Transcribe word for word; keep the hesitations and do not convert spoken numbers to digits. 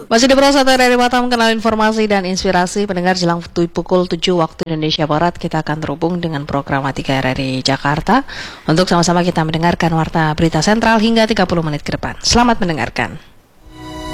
Masih di Pro satu dari Batam, kenal informasi dan inspirasi pendengar jelang pukul tujuh waktu Indonesia Barat. Kita akan terhubung dengan Programatika R R I Jakarta untuk sama-sama kita mendengarkan warta berita sentral hingga tiga puluh menit ke depan. Selamat mendengarkan.